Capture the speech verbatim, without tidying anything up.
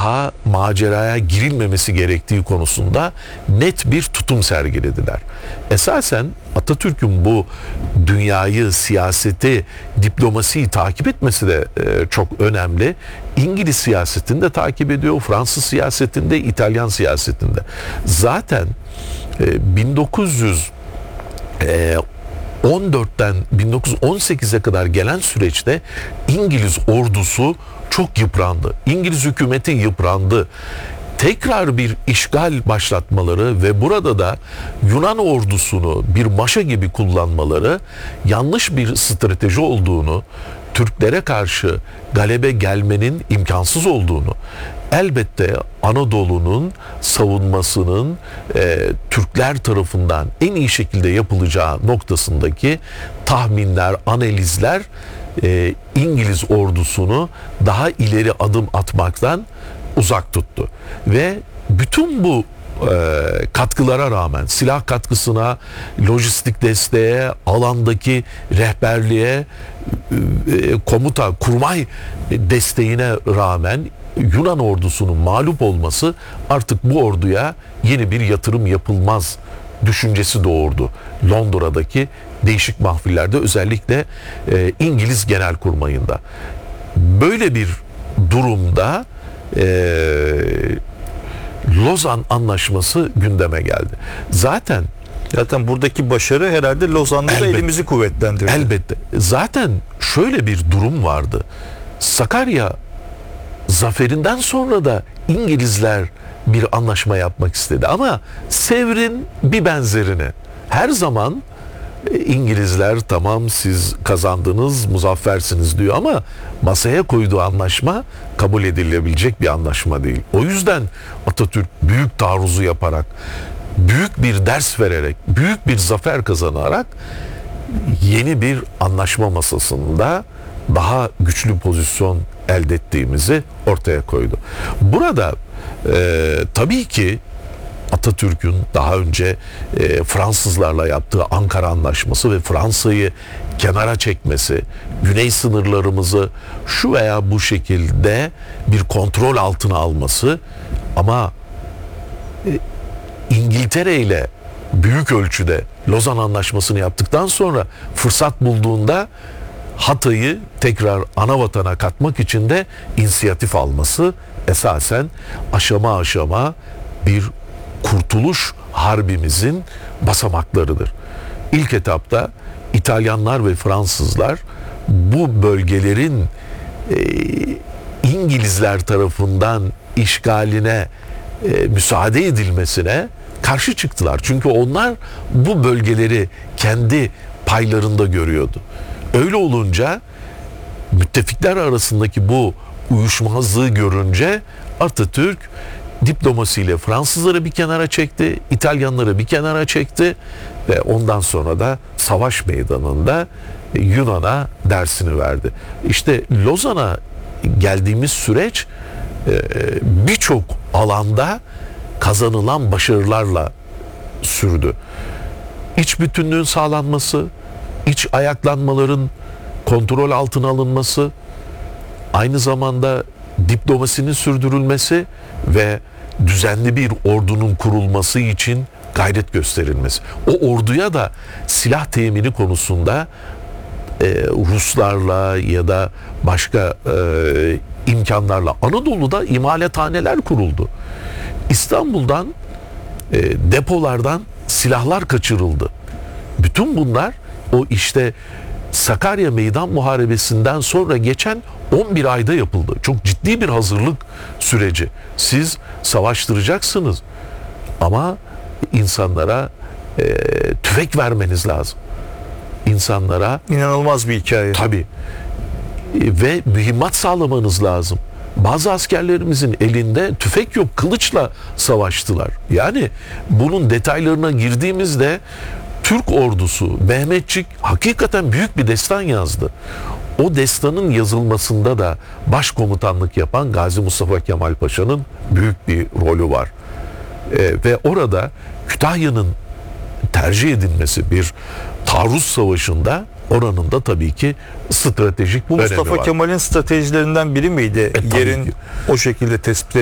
daha maceraya girilmemesi gerektiği konusunda net bir tutum sergilediler. Esasen Atatürk'ün bu dünyayı, siyaseti, diplomasiyi takip etmesi de e, çok önemli. İngiliz siyasetini de takip ediyor, Fransız siyasetinde, İtalyan siyasetinde. Zaten e, bin dokuz yüz on dörtten bin dokuz yüz on sekize kadar gelen süreçte İngiliz ordusu çok yıprandı. İngiliz hükümeti yıprandı. Tekrar bir işgal başlatmaları ve burada da Yunan ordusunu bir maşa gibi kullanmaları yanlış bir strateji olduğunu, Türklere karşı galebe gelmenin imkansız olduğunu, elbette Anadolu'nun savunmasının e, Türkler tarafından en iyi şekilde yapılacağı noktasındaki tahminler, analizler e, İngiliz ordusunu daha ileri adım atmaktan uzak tuttu. Ve bütün bu e, katkılara rağmen, silah katkısına, lojistik desteğe, alandaki rehberliğe, e, komuta, kurmay desteğine rağmen Yunan ordusunun mağlup olması artık bu orduya yeni bir yatırım yapılmaz düşüncesi doğurdu. Londra'daki değişik mahfillerde, özellikle e, İngiliz Genelkurmayı'nda. Böyle bir durumda e, Lozan Anlaşması gündeme geldi. Zaten Zaten buradaki başarı herhalde Lozan'da da elimizi kuvvetlendirdi. Elbette. Zaten şöyle bir durum vardı. Sakarya zaferinden sonra da İngilizler bir anlaşma yapmak istedi. Ama Sevr'in bir benzerini. Her zaman İngilizler tamam siz kazandınız, muzaffersiniz diyor ama masaya koyduğu anlaşma kabul edilebilecek bir anlaşma değil. O yüzden Atatürk büyük taarruzu yaparak, büyük bir ders vererek, büyük bir zafer kazanarak yeni bir anlaşma masasında daha güçlü pozisyon elde ettiğimizi ortaya koydu. Burada e, tabii ki Atatürk'ün daha önce e, Fransızlarla yaptığı Ankara Anlaşması ve Fransa'yı kenara çekmesi, güney sınırlarımızı şu veya bu şekilde bir kontrol altına alması, ama e, İngiltere ile büyük ölçüde Lozan Anlaşması'nı yaptıktan sonra fırsat bulduğunda Hatay'ı tekrar ana vatana katmak için de inisiyatif alması esasen aşama aşama bir kurtuluş harbimizin basamaklarıdır. İlk etapta İtalyanlar ve Fransızlar bu bölgelerin e, İngilizler tarafından işgaline e, müsaade edilmesine karşı çıktılar. Çünkü onlar bu bölgeleri kendi paylarında görüyordu. Öyle olunca müttefikler arasındaki bu uyuşmazlığı görünce Atatürk diplomasiyle Fransızları bir kenara çekti, İtalyanları bir kenara çekti ve ondan sonra da savaş meydanında Yunan'a dersini verdi. İşte Lozan'a geldiğimiz süreç birçok alanda kazanılan başarılarla sürdü. İç bütünlüğün sağlanması, iç ayaklanmaların kontrol altına alınması, aynı zamanda diplomasinin sürdürülmesi ve düzenli bir ordunun kurulması için gayret gösterilmesi. O orduya da silah temini konusunda e, Ruslarla ya da başka e, imkanlarla Anadolu'da imalathaneler kuruldu. İstanbul'dan e, depolardan silahlar kaçırıldı. Bütün bunlar o işte Sakarya Meydan Muharebesi'nden sonra geçen on bir ayda yapıldı. Çok ciddi bir hazırlık süreci. Siz savaştıracaksınız ama insanlara e, tüfek vermeniz lazım. İnsanlara İnanılmaz bir hikaye. Tabii. E, ve mühimmat sağlamanız lazım. Bazı askerlerimizin elinde tüfek yok, kılıçla savaştılar. Yani bunun detaylarına girdiğimizde Türk ordusu, Mehmetçik hakikaten büyük bir destan yazdı. O destanın yazılmasında da başkomutanlık yapan Gazi Mustafa Kemal Paşa'nın büyük bir rolü var. Ee, ve orada Kütahya'nın tercih edilmesi bir taarruz savaşında oranın da tabii ki stratejik Bu önemi Mustafa var. Kemal'in stratejilerinden biri miydi? E, Yerin ki. o şekilde tespit